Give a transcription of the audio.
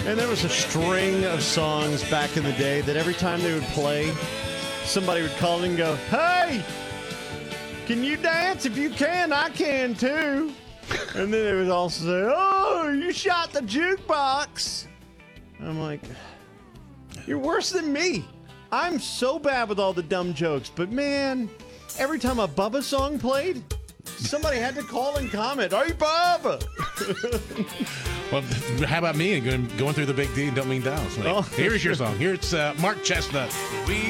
And there was a string of songs back in the day that every time they would play, somebody would call in and go, "Hey, can you dance? If you can, I can too." And then they would also say, "Oh, you shot the jukebox." I'm like, you're worse than me. I'm so bad with all the dumb jokes, but man, every time a Bubba song played, somebody had to call and comment, "Hey, Bubba." Well, how about me and going through the Big D and Don't Mean Dallas? Like, Here's your song. Here's Mark Chestnut.